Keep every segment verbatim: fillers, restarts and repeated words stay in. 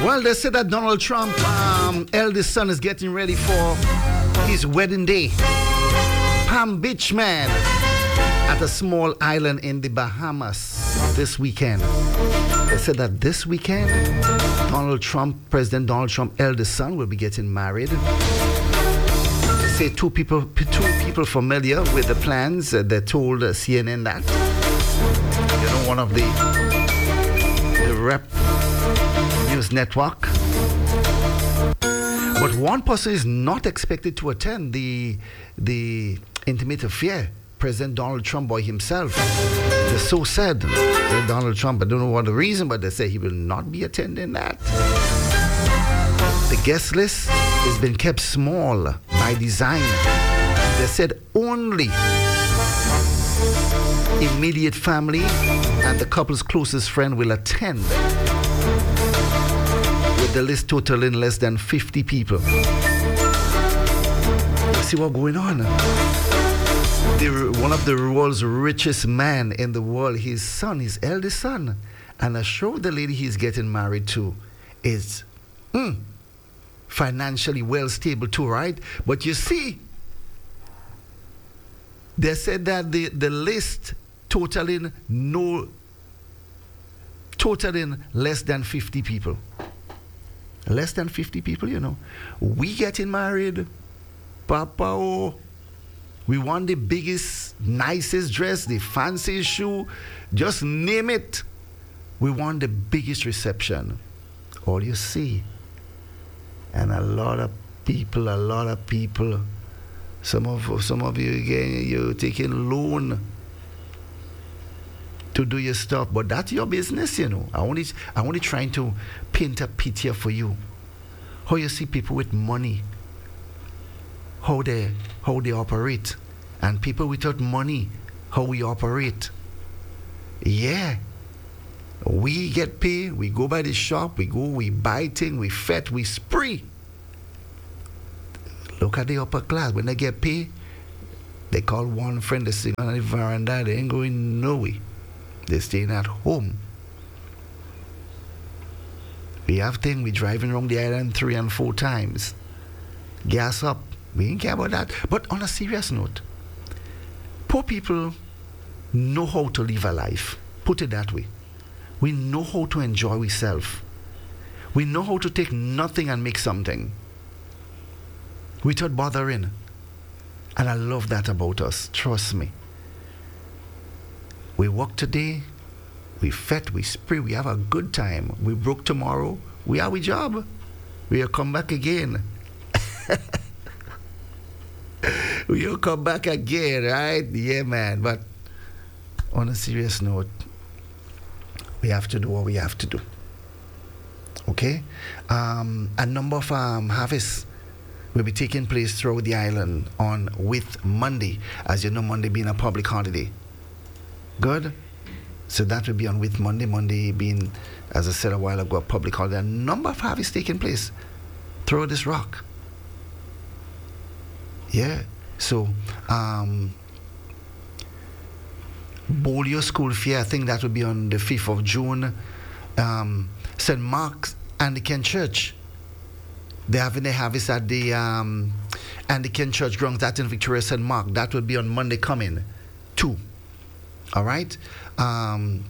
Well, they said that Donald Trump, um, eldest son, is getting ready for his wedding day. Palm Beach, man, at a small island in the Bahamas this weekend. They said that this weekend, Donald Trump, President Donald Trump, eldest son, will be getting married. They say two people, two people familiar with the plans. Uh, they told uh, C N N that. You know, one of the the rep news network. But one person is not expected to attend the the intimate affair. President Donald Trump by himself. They're so sad. They're Donald Trump, I don't know what the reason, but they say he will not be attending that. The guest list has been kept small by design. They said only immediate family and the couple's closest friend will attend, with the list totaling less than fifty people. You see what's going on? The, one of the world's richest man in the world, his son, his eldest son, and I sure the lady he's getting married to is mm, financially well stable too, right? But you see, they said that the, the list totaling no totaling less than fifty people. Less than fifty people, you know. We getting married, Papa, oh, we want the biggest, nicest dress, the fanciest shoe, just name it. We want the biggest reception. All you see. And a lot of people, a lot of people, some of some of you again, you're taking loan to do your stuff, but that's your business, you know. I only I only trying to paint a picture for you. How you see people with money, how they how they operate, and people without money, how we operate. Yeah, we get paid, we go by the shop, we go, we buy things, we fet, we spree. Look at the upper class. When they get paid, they call one friend, they sing on the veranda, they ain't going nowhere. They're staying at home. We have things, we driving around the island three and four times. Gas up. We ain't care about that. But on a serious note, poor people know how to live a life. Put it that way. We know how to enjoy ourselves. We know how to take nothing and make something without bothering. And I love that about us. Trust me. We work today, we fet, we spree, we have a good time. We broke tomorrow, we have a job. We'll come back again. We'll come back again, right? Yeah, man. But on a serious note, we have to do what we have to do. Okay? Um, a number of um, harvests will be taking place throughout the island on With Monday. As you know, Monday being a public holiday. Good? So that will be on With Monday. Monday being, as I said a while ago, a public holiday. A number of harvests taking place throughout this rock. Yeah. So, um, Bolio School Fair, I think that will be on the fifth of June. Um, Saint Mark's Anglican Church, they're having their harvest at the um, Anglican Church grounds at in Victoria Saint Mark. That will be on Monday coming, too. All right? Um,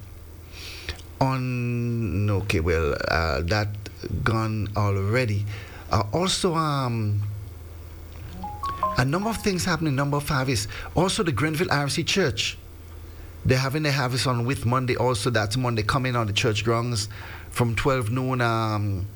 on, okay, well, uh, that gone already. Uh, also, um, a number of things happening, a number of harvests. Also, the Grenville R C Church, they're having their harvest on With Monday also. That's Monday coming on the church grounds from twelve noon. Um,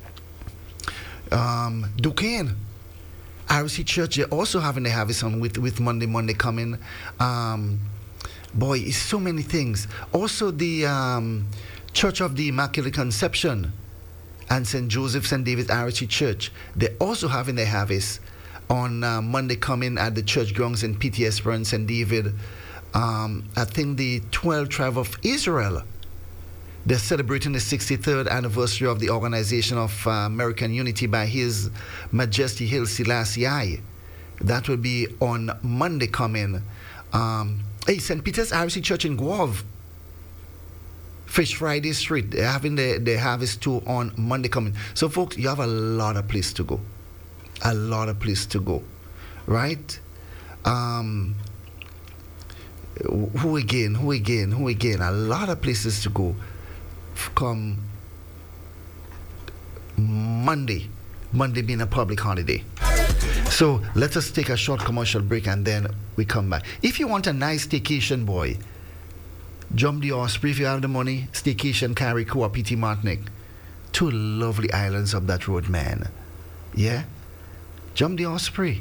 um, Duquesne R C Church, they're also having their harvest on With, with Monday, Monday coming. Um, boy, it's so many things. Also, the um, Church of the Immaculate Conception and Saint Joseph, Saint David R C Church, they're also having their harvest on uh, Monday coming at the church grounds in P T Esperance, Saint David. Um, I think the twelve Tribe of Israel, they're celebrating the sixty-third anniversary of the Organization of uh, American Unity by His Majesty Haile Selassie I. That will be on Monday coming. Um, hey, Saint Peter's R C Church in Guave, Fish Friday Street. They're having the, the harvest tour on Monday coming. So, folks, you have a lot of place to go. A lot of place to go. Right? Um, who again? Who again? Who again? A lot of places to go. Come Monday. Monday being a public holiday. So let us take a short commercial break and then we come back. If you want a nice staycation, boy, jump the Osprey if you have the money. Staycation, Carriacou, P T Martinique. Two lovely islands up that road, man. Yeah? Jump the Osprey.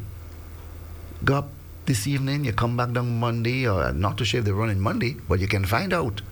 Go up this evening, you come back down Monday, or not too sure if they're running Monday, but you can find out.